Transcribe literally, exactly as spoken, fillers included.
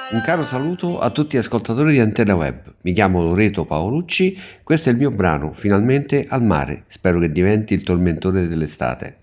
Un caro saluto a tutti gli ascoltatori di Antenna Web. Mi chiamo Loreto Paolucci, questo è il mio brano, Finalmente al mare. Spero che diventi il tormentone dell'estate.